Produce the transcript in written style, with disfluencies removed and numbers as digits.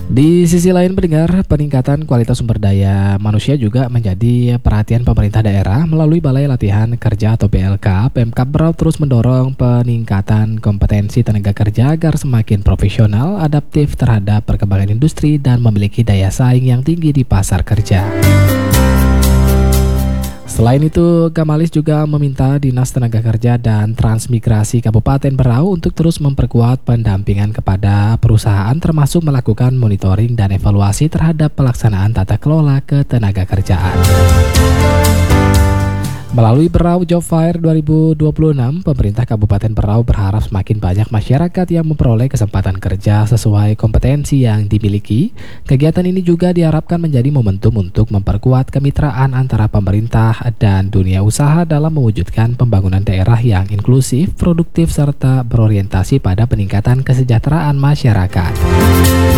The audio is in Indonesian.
Di sisi lain pendengar, peningkatan kualitas sumber daya manusia juga menjadi perhatian pemerintah daerah melalui Balai Latihan Kerja atau BLK. Pemkab Berau terus mendorong peningkatan kompetensi tenaga kerja agar semakin profesional, adaptif terhadap perkembangan industri dan memiliki daya saing yang tinggi di pasar kerja. Selain itu, Gamalis juga meminta Dinas Tenaga Kerja dan Transmigrasi Kabupaten Berau untuk terus memperkuat pendampingan kepada perusahaan termasuk melakukan monitoring dan evaluasi terhadap pelaksanaan tata kelola ketenaga kerjaan. Melalui Berau Job Fair 2026, pemerintah Kabupaten Berau berharap semakin banyak masyarakat yang memperoleh kesempatan kerja sesuai kompetensi yang dimiliki. Kegiatan ini juga diharapkan menjadi momentum untuk memperkuat kemitraan antara pemerintah dan dunia usaha dalam mewujudkan pembangunan daerah yang inklusif, produktif, serta berorientasi pada peningkatan kesejahteraan masyarakat.